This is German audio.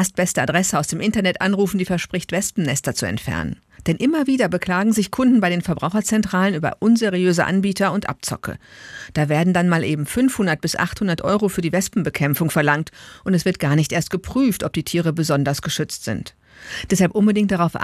erstbeste Adresse aus dem Internet anrufen, die verspricht, Wespennester zu entfernen. Denn immer wieder beklagen sich Kunden bei den Verbraucherzentralen über unseriöse Anbieter und Abzocke. Da werden dann mal eben 500 bis 800 € für die Wespenbekämpfung verlangt und es wird gar nicht erst geprüft, ob die Tiere besonders geschützt sind. Deshalb unbedingt darauf